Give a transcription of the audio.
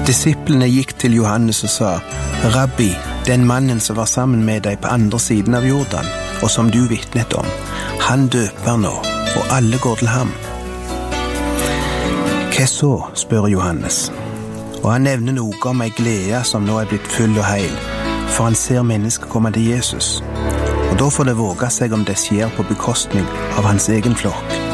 Disiplene gikk til Johannes og sa, «Rabbi, den mannen som var sammen med deg på andre siden av Jordan, og som du vitnet om, han døper nå, og alle går til ham.» «Hva så?» spør Johannes. Og han nevner noe om ei glede som nå er blitt full og heil, for han ser mennesker komme til Jesus. Og da får det våge seg om det skjer på bekostning av hans egen flokk.